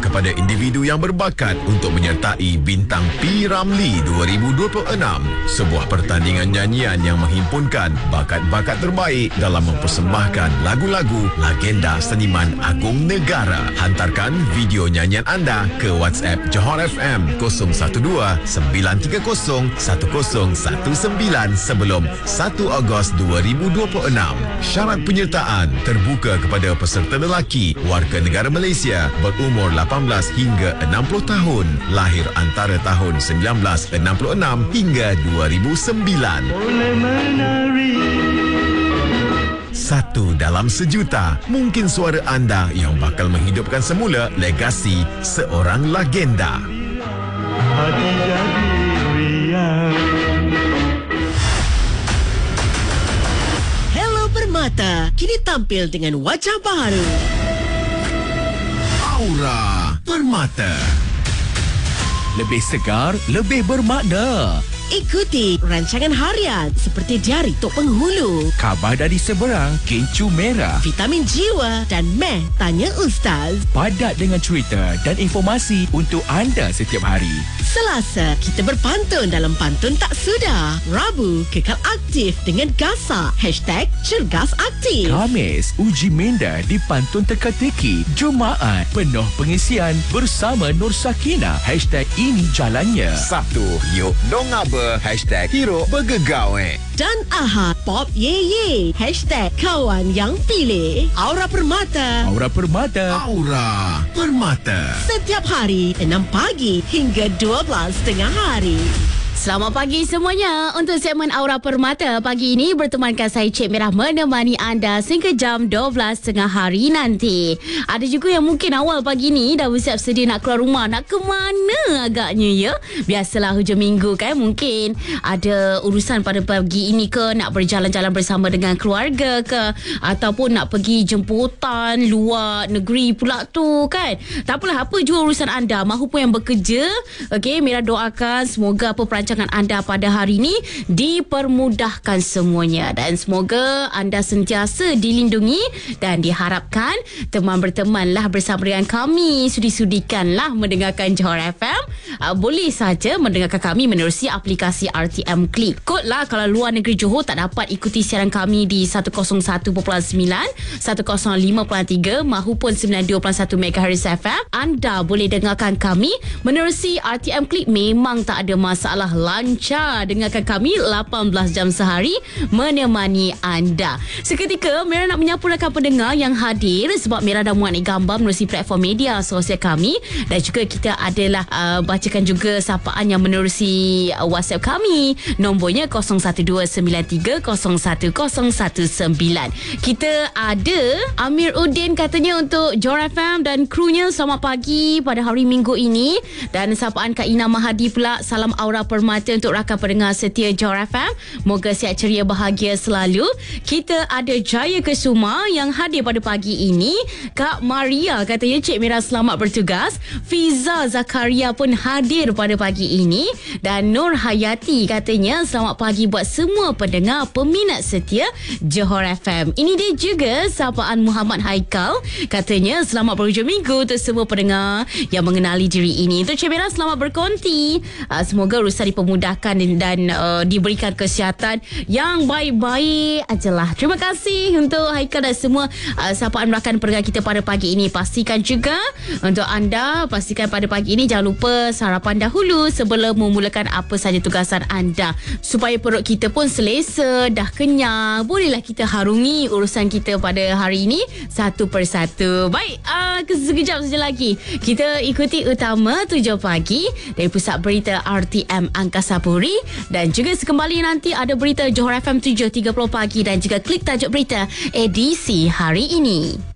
kepada individu yang berbakat untuk menyertai Bintang P. Ramlee 2026, sebuah pertandingan nyanyian yang menghimpunkan bakat-bakat terbaik dalam mempersembahkan lagu-lagu legenda seniman agung negara. Hantarkan video nyanyian anda ke WhatsApp Johor FM 012-930-1019 sebelum 1 Ogos 2026. Syarat penyertaan terbuka kepada peserta lelaki warga negara Malaysia berumur 18 hingga 60 tahun, lahir antara tahun 1966 hingga 2009. Satu dalam sejuta, mungkin suara anda yang bakal menghidupkan semula legasi seorang legenda. Hati jadi riang. Hello Permata, kini tampil dengan wajah baru. Aura Permata. Lebih segar, lebih bermakna. Ikuti rancangan harian seperti Diari Tok Penghulu, Khabar dari Seberang, Kencur Merah. Vitamin Jiwa dan Meh Tanya Ustaz. Padat dengan cerita dan informasi untuk anda setiap hari. Selasa, kita berpantun dalam Pantun Tak Sudah. Rabu, kekal aktif dengan Gasak. #Cergas Aktif. Khamis, uji minda di Pantun Teka-teki. Jumaat, penuh pengisian bersama Nur Sakina. #Ini Jalannya. Sabtu, yuk dong apa? #Hero Bergegawe. Dan Ahad, Pop Ye Ye. #Kawan Yang Pilih. Aura Permata. Aura Permata. Aura Permata. Setiap hari 6 pagi hingga 12 tengah hari. Selamat pagi semuanya. Untuk segmen Aura Permata pagi ini bertemankan saya Cik Merah menemani anda sehingga jam 12 tengah hari nanti. Ada juga yang mungkin awal pagi ni dah bersiap sedia nak keluar rumah. Nak ke mana agaknya ya? Biasalah hujung minggu kan, mungkin ada urusan pada pagi ini ke, nak berjalan-jalan bersama dengan keluarga ke, ataupun nak pergi jemputan luar negeri pula tu kan. Tak apalah, apa jua urusan anda, mahupun yang bekerja. Okey, Merah doakan semoga apa perancangan anda pada hari ini dipermudahkan semuanya dan semoga anda sentiasa dilindungi dan diharapkan teman bertemanlah bersama dengan kami, sudi-sudikanlah mendengarkan Johor FM. Boleh saja mendengarkan kami menerusi aplikasi RTM Click. Kodlah kalau luar negeri Johor tak dapat ikuti siaran kami di 101.9, 105.3 mahupun 92.1 MHz FM, anda boleh dengarkan kami menerusi RTM Click. Memang tak ada masalah, lancar. Dengarkan kami 18 jam sehari menemani anda. Seketika Merah nak menyapa rakan pendengar yang hadir sebab Merah dah muat gambar menerusi platform media sosial kami dan juga kita adalah bacakan juga sapaan yang menerusi WhatsApp kami. Nombornya 01293010119. Kita ada Amir Udin katanya untuk Johor FM dan krunya selamat pagi pada hari Minggu ini, dan sapaan Kak Ina Mahadi pula salam Aura Permata untuk rakan pendengar setia Johor FM. Moga sihat ceria bahagia selalu. Kita ada Jaya Kesuma yang hadir pada pagi ini. Kak Maria katanya Cik Merah selamat bertugas. Fiza Zakaria pun hadir pada pagi ini. Dan Nur Hayati katanya selamat pagi buat semua pendengar peminat setia Johor FM. Ini dia juga sapaan Muhammad Haikal. Katanya selamat berhujung minggu untuk semua pendengar yang mengenali diri ini. Untuk Cik Merah selamat berkonti. Semoga urusan dipermudahkan dan diberikan kesihatan yang baik-baik ajalah. Terima kasih untuk Haikal dan semua sapaan rakan pendengar kita pada pagi ini. Pastikan juga untuk anda, pastikan pada pagi ini jangan lupa sarapan dahulu sebelum memulakan apa saja tugasan anda supaya perut kita pun selesa, dah kenyang. Bolehlah kita harungi urusan kita pada hari ini satu persatu. Baik, sekejap saja lagi kita ikuti utama 7 pagi dari Pusat Berita RTM Angkasa Puri, dan juga sekembali nanti ada berita Johor FM 7.30 pagi dan juga klik tajuk berita edisi hari ini.